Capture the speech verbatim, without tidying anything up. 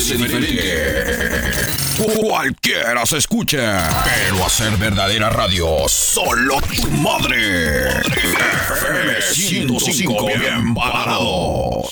hace diferente. Cualquiera se escucha, pero hacer verdadera radio, solo tu madre. F M ciento cinco, bien parados.